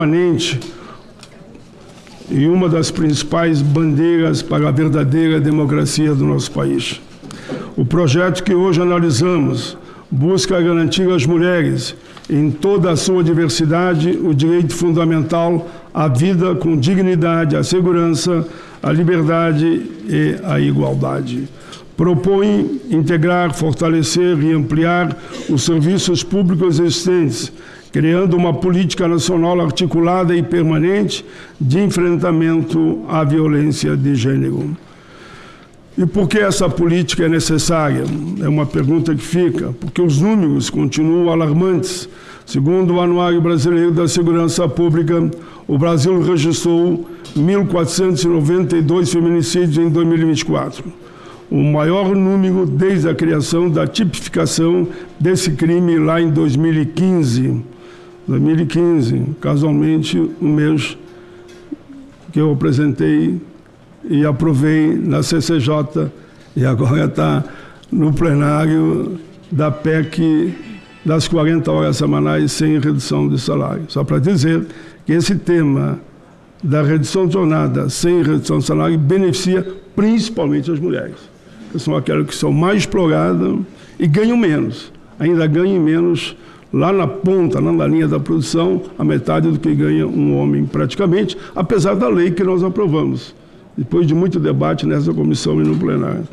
permanente e uma das principais bandeiras para a verdadeira democracia do nosso país. O projeto que hoje analisamos busca garantir às mulheres, em toda a sua diversidade, o direito fundamental à vida com dignidade, à segurança, à liberdade e à igualdade. Propõe integrar, fortalecer e ampliar os serviços públicos existentes, criando uma política nacional articulada e permanente de enfrentamento à violência de gênero. E por que essa política é necessária? É uma pergunta que fica, porque os números continuam alarmantes. Segundo o Anuário Brasileiro da Segurança Pública, o Brasil registrou 1.492 feminicídios em 2024. O maior número desde a criação da tipificação desse crime lá em 2015. 2015, casualmente, o mês que eu apresentei e aprovei na CCJ, e agora está no plenário da PEC das 40 horas semanais sem redução de salário. Só para dizer que esse tema da redução de jornada sem redução de salário beneficia principalmente as mulheres, que são aquelas que são mais exploradas e ganham menos, ainda ganham menos lá na ponta, na linha da produção, a metade do que ganha um homem praticamente, apesar da lei que nós aprovamos, depois de muito debate nessa comissão e no plenário.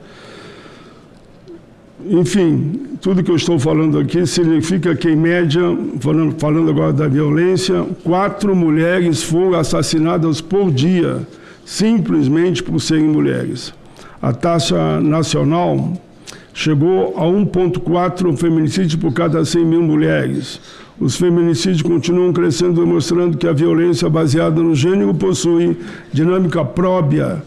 Enfim, tudo que eu estou falando aqui significa que, em média, falando agora da violência, 4 mulheres foram assassinadas por dia, simplesmente por serem mulheres. A taxa nacional chegou a 1,4 feminicídios por cada 100 mil mulheres. Os feminicídios continuam crescendo, demonstrando que a violência baseada no gênero possui dinâmica própria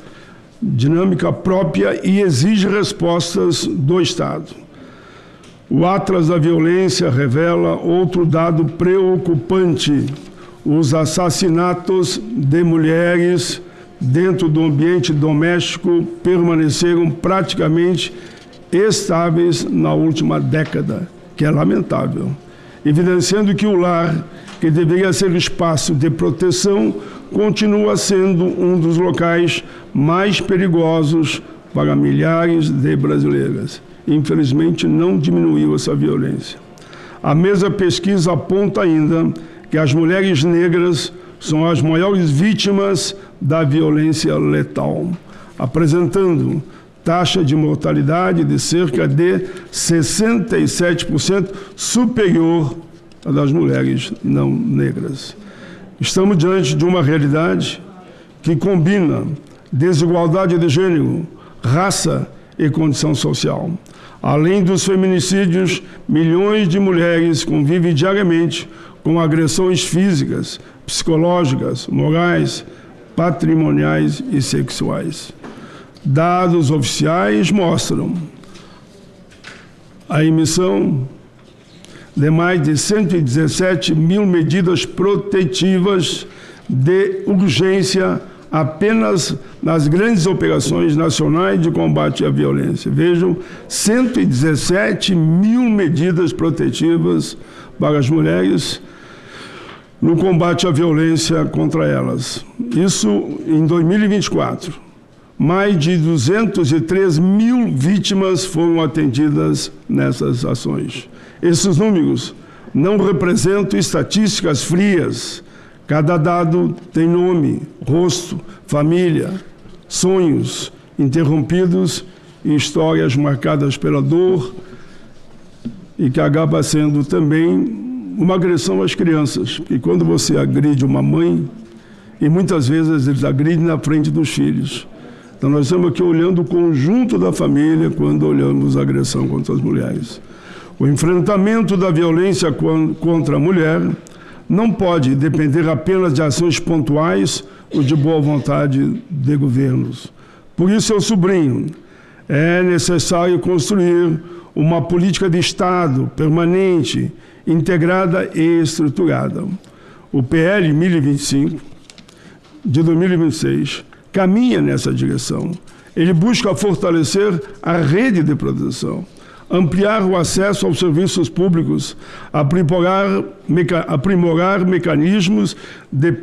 e exige respostas do Estado. O Atlas da Violência revela outro dado preocupante: os assassinatos de mulheres dentro do ambiente doméstico permaneceram praticamente estáveis na última década, que é lamentável, evidenciando que o lar, que deveria ser espaço de proteção, continua sendo um dos locais mais perigosos para milhares de brasileiras. Infelizmente, não diminuiu essa violência. A mesma pesquisa aponta ainda que as mulheres negras são as maiores vítimas da violência letal, apresentando taxa de mortalidade de cerca de 67% superior à das mulheres não negras. Estamos diante de uma realidade que combina desigualdade de gênero, raça e condição social. Além dos feminicídios, milhões de mulheres convivem diariamente com agressões físicas, psicológicas, morais, patrimoniais e sexuais. Dados oficiais mostram a emissão de mais de 117 mil medidas protetivas de urgência apenas nas grandes operações nacionais de combate à violência. Vejam, 117 mil medidas protetivas para as mulheres no combate à violência contra elas. Isso em 2024. Mais de 203 mil vítimas foram atendidas nessas ações. Esses números não representam estatísticas frias. Cada dado tem nome, rosto, família, sonhos interrompidos e histórias marcadas pela dor, e que acaba sendo também uma agressão às crianças. Porque quando você agride uma mãe, e muitas vezes eles agridem na frente dos filhos. Então, nós estamos aqui olhando o conjunto da família quando olhamos a agressão contra as mulheres. O enfrentamento da violência contra a mulher não pode depender apenas de ações pontuais ou de boa vontade de governos. Por isso, eu sublinho, é necessário construir uma política de Estado permanente, integrada e estruturada. O PL 1025, de 2026, caminha nessa direção. Ele busca fortalecer a rede de proteção, ampliar o acesso aos serviços públicos, aprimorar mecanismos de